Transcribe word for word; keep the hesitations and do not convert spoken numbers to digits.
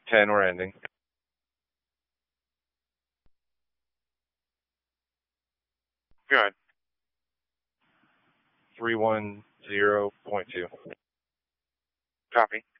ten, we're ending. Good. three one zero point two. Copy.